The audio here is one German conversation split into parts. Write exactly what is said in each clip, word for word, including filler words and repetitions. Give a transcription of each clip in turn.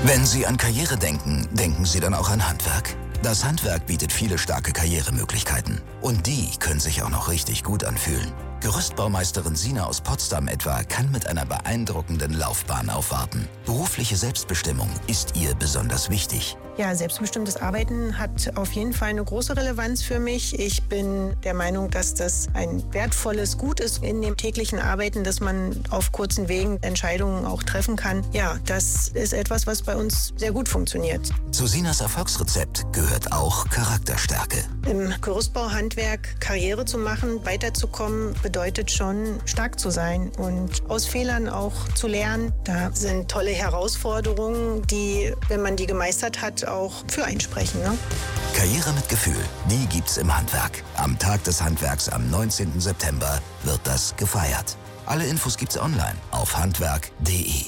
Wenn Sie an Karriere denken, denken Sie dann auch an Handwerk. Das Handwerk bietet viele starke Karrieremöglichkeiten. Und die können sich auch noch richtig gut anfühlen. Gerüstbaumeisterin Sina aus Potsdam etwa kann mit einer beeindruckenden Laufbahn aufwarten. Berufliche Selbstbestimmung ist ihr besonders wichtig. Ja, selbstbestimmtes Arbeiten hat auf jeden Fall eine große Relevanz für mich. Ich bin der Meinung, dass das ein wertvolles Gut ist in dem täglichen Arbeiten, dass man auf kurzen Wegen Entscheidungen auch treffen kann. Ja, das ist etwas, was bei uns sehr gut funktioniert. Zu Sinas Erfolgsrezept gehört auch Charakterstärke. Im Gerüstbauhandwerk Karriere zu machen, weiterzukommen, bedeutet schon, stark zu sein und aus Fehlern auch zu lernen. Da sind tolle Herausforderungen, die, wenn man die gemeistert hat, auch für einsprechen. Ne? Karriere mit Gefühl, die gibt's im Handwerk. Am Tag des Handwerks am neunzehnten September wird das gefeiert. Alle Infos gibt's online auf handwerk punkt de.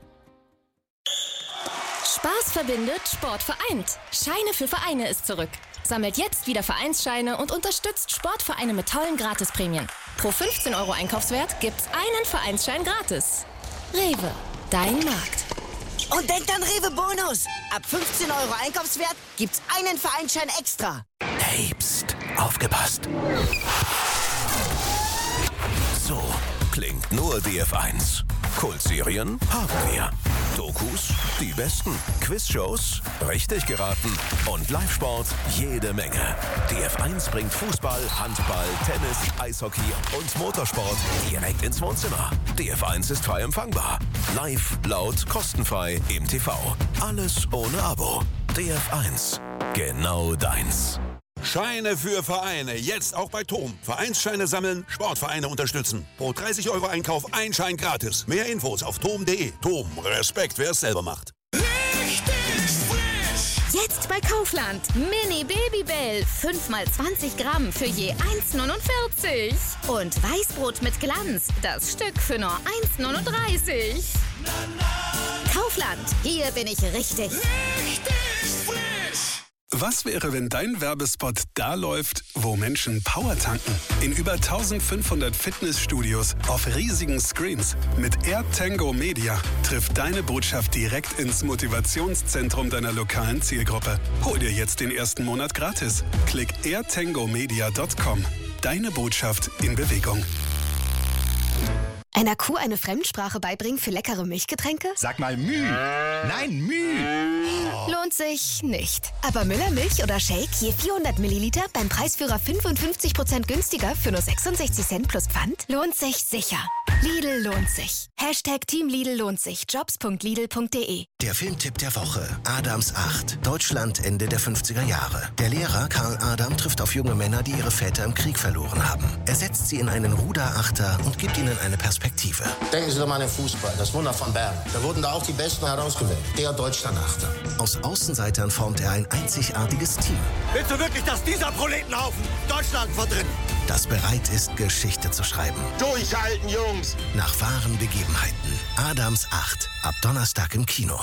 Spaß verbindet, Sport vereint. Scheine für Vereine ist zurück. Sammelt jetzt wieder Vereinsscheine und unterstützt Sportvereine mit tollen Gratisprämien. Pro fünfzehn Euro Einkaufswert gibt's einen Vereinsschein gratis. Rewe, dein Markt. Und denkt an Rewe Bonus. Ab fünfzehn Euro Einkaufswert gibt's einen Vereinsschein extra. Hey, pst, aufgepasst. So klingt nur D F eins. Kultserien haben wir. Dokus, die besten. Quizshows, richtig geraten. Und Live-Sport, jede Menge. D F eins bringt Fußball, Handball, Tennis, Eishockey und Motorsport direkt ins Wohnzimmer. D F eins ist frei empfangbar. Live, laut, kostenfrei im T V. Alles ohne Abo. D F eins. Genau deins. Scheine für Vereine, jetzt auch bei Tom. Vereinsscheine sammeln, Sportvereine unterstützen. Pro dreißig Euro Einkauf ein Schein gratis. Mehr Infos auf tom punkt de. Tom, Respekt, wer es selber macht. Richtig frisch! Jetzt bei Kaufland. Mini Babybell. fünf mal zwanzig Gramm für je eins neunundvierzig. Und Weißbrot mit Glanz. Das Stück für nur eins neununddreißig. Kaufland. Hier bin ich richtig. Richtig frisch! Was wäre, wenn dein Werbespot da läuft, wo Menschen Power tanken? In über eintausendfünfhundert Fitnessstudios auf riesigen Screens. Mit AirTango Media trifft deine Botschaft direkt ins Motivationszentrum deiner lokalen Zielgruppe. Hol dir jetzt den ersten Monat gratis. Klick air tango media punkt com. Deine Botschaft in Bewegung. Einer Kuh eine Fremdsprache beibringen für leckere Milchgetränke? Sag mal Müh. Nein, Müh. Lohnt sich nicht. Aber Müller Milch oder Shake je vierhundert Milliliter beim Preisführer fünfundfünfzig Prozent günstiger für nur sechsundsechzig Cent plus Pfand? Lohnt sich sicher. Lidl lohnt sich. Hashtag Team Lidl lohnt sich. Jobs punkt lidl punkt de. Der Filmtipp der Woche. Adams acht. Deutschland Ende der fünfziger Jahre. Der Lehrer Karl Adam trifft auf junge Männer, die ihre Väter im Krieg verloren haben. Er setzt sie in einen Ruderachter und gibt ihnen eine Perspektive. Denken Sie doch mal an den Fußball, das Wunder von Bern. Da wurden da auch die Besten herausgewählt. Der Deutschlandachter. Aus Außenseitern formt er ein einzigartiges Team. Willst du wirklich, dass dieser Proletenhaufen Deutschland vertritt? Das bereit ist, Geschichte zu schreiben. Durchhalten, Jungs! Nach wahren Begebenheiten. Adams acht. Ab Donnerstag im Kino.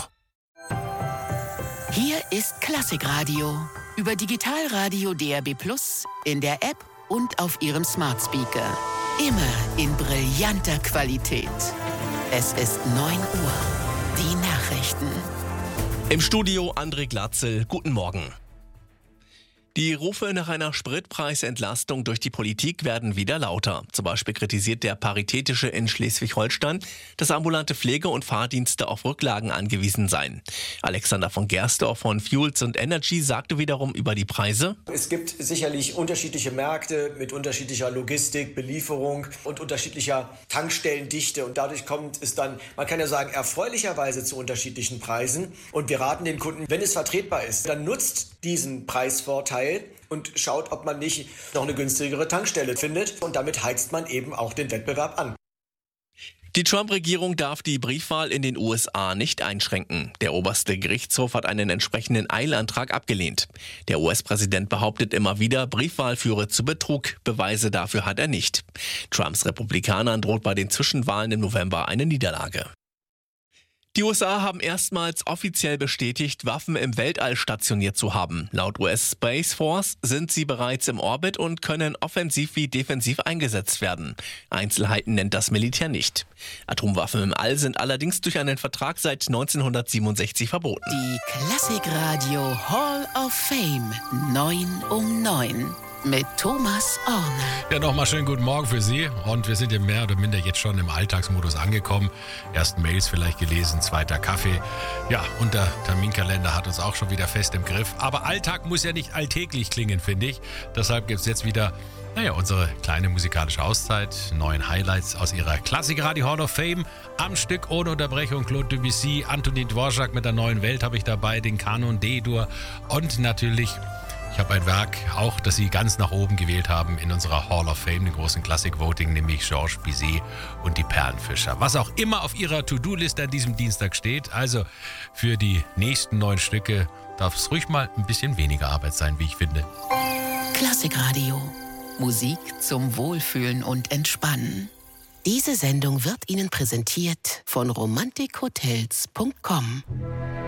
Hier ist Klassikradio. Über Digitalradio D A B Plus, in der App und auf Ihrem Smart Speaker. Immer in brillanter Qualität. Es ist neun Uhr. Die Nachrichten. Im Studio André Glatzel. Guten Morgen. Die Rufe nach einer Spritpreisentlastung durch die Politik werden wieder lauter. Zum Beispiel kritisiert der Paritätische in Schleswig-Holstein, dass ambulante Pflege- und Fahrdienste auf Rücklagen angewiesen seien. Alexander von Gersdorf von Fuels and Energy sagte wiederum über die Preise: Es gibt sicherlich unterschiedliche Märkte mit unterschiedlicher Logistik, Belieferung und unterschiedlicher Tankstellendichte. Und dadurch kommt es dann, man kann ja sagen, erfreulicherweise zu unterschiedlichen Preisen. Und wir raten den Kunden, wenn es vertretbar ist, dann nutzt diesen Preisvorteil und schaut, ob man nicht noch eine günstigere Tankstelle findet. Und damit heizt man eben auch den Wettbewerb an. Die Trump-Regierung darf die Briefwahl in den U S A nicht einschränken. Der oberste Gerichtshof hat einen entsprechenden Eilantrag abgelehnt. Der U S-Präsident behauptet immer wieder, Briefwahl führe zu Betrug. Beweise dafür hat er nicht. Trumps Republikanern droht bei den Zwischenwahlen im November eine Niederlage. Die U S A haben erstmals offiziell bestätigt, Waffen im Weltall stationiert zu haben. Laut U S Space Force sind sie bereits im Orbit und können offensiv wie defensiv eingesetzt werden. Einzelheiten nennt das Militär nicht. Atomwaffen im All sind allerdings durch einen Vertrag seit neunzehnhundertsiebenundsechzig verboten. Die Klassikradio Hall of Fame neun um neun. Mit Thomas Orne. Ja, nochmal schönen guten Morgen für Sie. Und wir sind ja mehr oder minder jetzt schon im Alltagsmodus angekommen. Ersten Mails vielleicht gelesen, zweiter Kaffee. Ja, und der Terminkalender hat uns auch schon wieder fest im Griff. Aber Alltag muss ja nicht alltäglich klingen, finde ich. Deshalb gibt es jetzt wieder, naja, unsere kleine musikalische Auszeit. Neuen Highlights aus ihrer Klassikradio Hall of Fame. Am Stück ohne Unterbrechung Claude Debussy, Antonin Dvorak mit der Neuen Welt habe ich dabei, den Kanon D-Dur und natürlich... Ich habe ein Werk, auch das Sie ganz nach oben gewählt haben in unserer Hall of Fame, den großen Classic-Voting, nämlich Georges Bizet und die Perlenfischer. Was auch immer auf Ihrer To-Do-Liste an diesem Dienstag steht, also für die nächsten neun Stücke darf es ruhig mal ein bisschen weniger Arbeit sein, wie ich finde. Klassikradio. Musik zum Wohlfühlen und Entspannen. Diese Sendung wird Ihnen präsentiert von romantik hotels punkt com.